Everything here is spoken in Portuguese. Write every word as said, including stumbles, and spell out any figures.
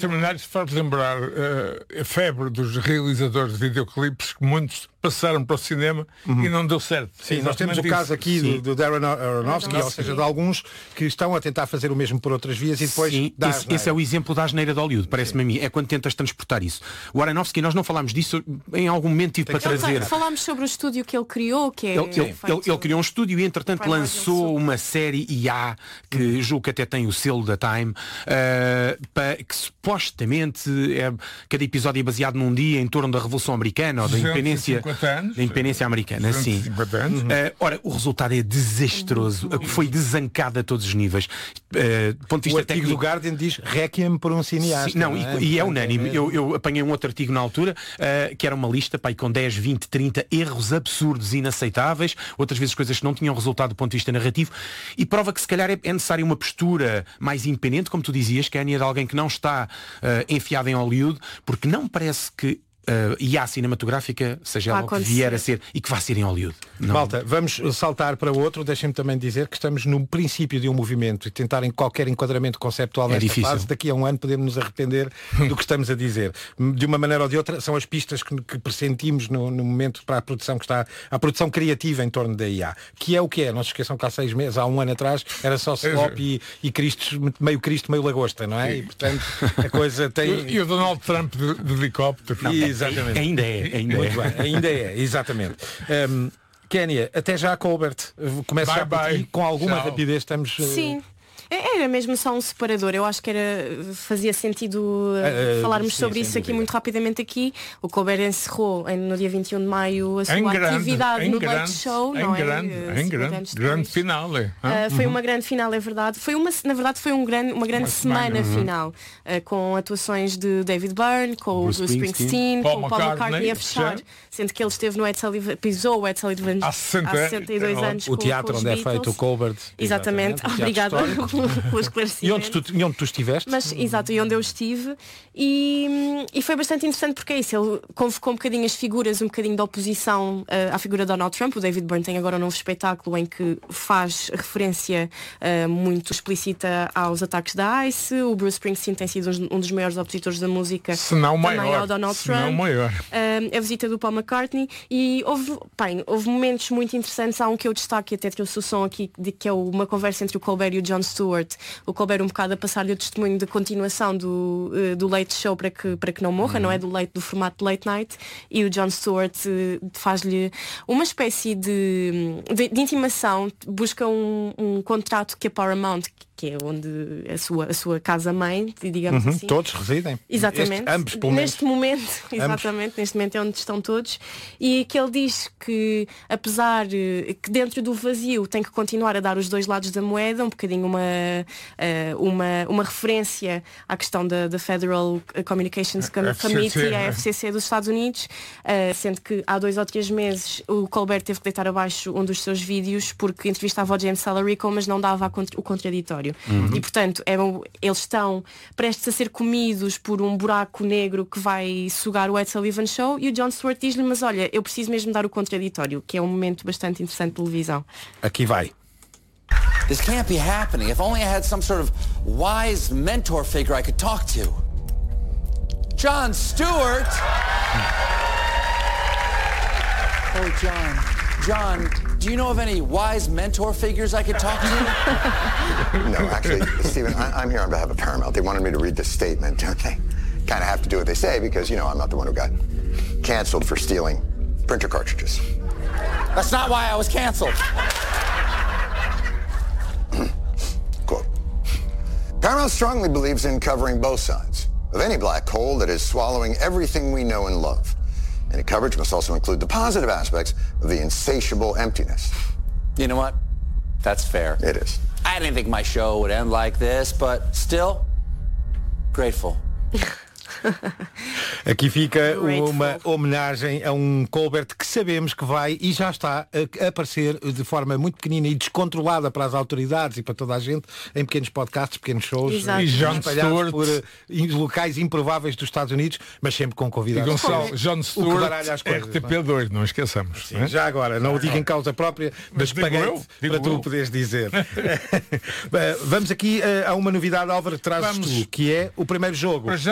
terminar, isto faz lembrar uh, a febre dos realizadores de videoclipes, que muitos passaram para o cinema uhum. e não deu certo. Sim, nós temos o caso aqui do, do Darren Aronofsky, ou seja, de alguns que estão a tentar fazer o mesmo por outras vias e depois Sim, dá esse, esse é o exemplo da asneira de Hollywood, parece-me a mim, é quando tentas transportar isso. O Aronofsky, nós não falámos disso, em algum momento tive para trazer. Falámos sobre o estúdio que ele criou, que é... Ele, ele, ele, ele criou um estúdio e entretanto lançou uma série I A, que uhum. julgo que até tem o selo da Time, uh, para, que supostamente é, cada episódio é baseado num dia em torno da Revolução Americana ou da independência, anos, da independência americana, sim. Anos. Uh, ora, o resultado é desastroso, uhum. foi desancado a todos os níveis. Uh, do ponto de vista o artigo técnico, do Guardian diz Requiem por um cineasta. Sim, não, não é? E, e é unânime. Eu, eu apanhei um outro artigo na altura, uh, que era uma lista pai, com dez, vinte, trinta erros absurdos e inaceitáveis, outras vezes coisas que não tinham resultado do ponto de vista narrativo, e prova que se calhar é, é necessária uma postura mais independente, como tu dizias, Kénia, de alguém que não está uh, enfiado em Hollywood, porque não parece que Uh, e a cinematográfica, seja ela o que vier a ser, e que vai ser em Hollywood. Não. Malta, vamos saltar para outro. Deixem-me também dizer que estamos no princípio de um movimento e tentar em qualquer enquadramento conceptual é nesta difícil. fase, daqui a um ano podemos nos arrepender do que estamos a dizer. De uma maneira ou de outra, são as pistas que, que pressentimos no, no momento para a produção que está, a produção criativa em torno da I A, que é o que é. Não se esqueçam que há seis meses, há um ano atrás, era só Slop e, e Cristo, meio Cristo, meio lagosta, não é? E portanto a coisa tem... E o Donald Trump de, de helicóptero. Não, exatamente. Ainda é, ainda Muito é. bem, ainda é, exatamente. Um, Kénia, até já, Colbert. Começa já por ti, com alguma Tchau. rapidez, estamos... Uh... Sim. Era mesmo só um separador. Eu acho que era, fazia sentido uh, uh, falarmos sim, sobre isso aqui muito rapidamente aqui. O Colbert encerrou em, no dia vinte e um de maio a sua em atividade grande, no grande, Late Show, em não grande, é? Em grande, grande final. É. Uh, foi uhum. uma grande final, é verdade. Foi uma, na verdade foi um grande, uma grande uma semana, semana uhum. final, uh, com atuações de David Byrne, com Bruce o Bruce Springsteen, Springsteen Paul com o Paul McCartney, McCartney a fechar, já. Sendo que ele esteve no Ed Sullivan, pisou o Ed Sullivan há sessenta e dois anos. O teatro onde é feito o Colbert. Exatamente. Obrigada pelo esclarecimento. E onde tu, e onde tu estiveste? Mas, exato, e onde eu estive. E, e foi bastante interessante porque é isso. Ele convocou um bocadinho as figuras, um bocadinho da oposição uh, à figura de Donald Trump. O David Byrne tem agora um novo espetáculo em que faz referência uh, muito explícita aos ataques da ICE. O Bruce Springsteen tem sido um dos maiores opositores da música. Se não maior. Ao Donald se Trump. Não maior. Uh, a visita do Paul McCartney. E houve, bem, houve momentos muito interessantes. Há um que eu destaque, até trouxe o som aqui, de, que é uma conversa entre o Colbert e o Jon Stewart. O Colbert um bocado a passar-lhe o testemunho de continuação do, uh, do Late Show para que, para que não morra, uhum. não é? Do, late, do formato de Late Night. E o Jon Stewart uh, faz-lhe uma espécie de, de, de intimação, busca um, um contrato que a Paramount, que é onde a sua, a sua casa-mãe, digamos uhum, assim. Todos residem. Exatamente. Este, ambos, pelo neste momento, exatamente, ambos. Neste momento é onde estão todos. E que ele diz que, apesar que dentro do vazio tem que continuar a dar os dois lados da moeda, um bocadinho uma, uma, uma referência à questão da, da Federal Communications Committee, a F C C dos Estados Unidos, sendo que há dois ou três meses o Colbert teve que deitar abaixo um dos seus vídeos porque entrevistava o James Salarico, mas não dava o contraditório. Uhum. E portanto é, eles estão prestes a ser comidos por um buraco negro que vai sugar o Ed Sullivan Show e o Jon Stewart diz-lhe, mas olha, eu preciso mesmo dar o contraditório, que é um momento bastante interessante de televisão. Aqui vai. This can't be happening. If only I had some sort of wise mentor figure I could talk to. Jon Stewart. Oh, John. John, do you know of any wise mentor figures I could talk to? No, actually, Stephen, I, I'm here on behalf of Paramount. They wanted me to read this statement. They kind of have to do what they say because, you know, I'm not the one who got canceled for stealing printer cartridges. That's not why I was canceled. Quote, Paramount strongly believes in covering both sides of any black hole that is swallowing everything we know and love. Any coverage must also include the positive aspects of the insatiable emptiness. You know what? That's fair. It is. I didn't think my show would end like this, but still, grateful. Aqui fica uma homenagem a um Colbert que sabemos que vai e já está a aparecer de forma muito pequenina e descontrolada para as autoridades e para toda a gente em pequenos podcasts, pequenos shows. Exato. E Jon espalhados Stewart por uh, locais improváveis dos Estados Unidos, mas sempre com convidados. E Gonçalo, Jon Stewart, R T P dois, não esqueçamos. Sim, não é? Já agora, não o digo em causa própria, mas, mas paguei para tu poderes dizer. Vamos aqui uh, a uma novidade, Álvaro, trazes tu, que é o primeiro jogo.